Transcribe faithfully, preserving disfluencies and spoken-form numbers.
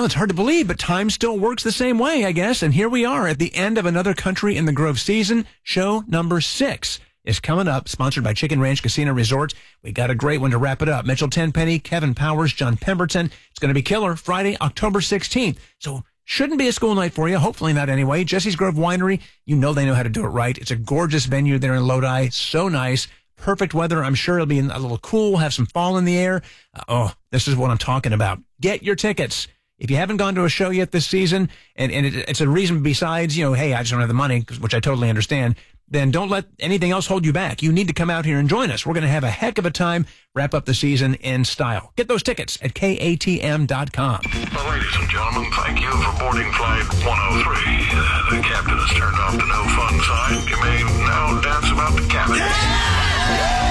know, it's hard to believe, but time still works the same way, I guess. And here we are at the end of another Country in the Grove season. Show number six is coming up, sponsored by Chicken Ranch Casino Resort. We got a great one to wrap it up. Mitchell Tenpenny, Kevin Powers, John Pemberton. It's going to be killer Friday, October sixteenth. So shouldn't be a school night for you. Hopefully not anyway. Jesse's Grove Winery, you know they know how to do it right. It's a gorgeous venue there in Lodi. So nice. Perfect weather. I'm sure it'll be a little cool, have some fall in the air. Uh, oh, this is what I'm talking about. Get your tickets. If you haven't gone to a show yet this season, and, and it, it's a reason besides, you know, hey, I just don't have the money, which I totally understand, then don't let anything else hold you back. You need to come out here and join us. We're going to have a heck of a time, wrap up the season in style. Get those tickets at K A T M dot com. Well, ladies and gentlemen, thank you for boarding flight one oh three. Uh, the captain has turned off the no fun sign. You may now dance about the cabin. Yeah!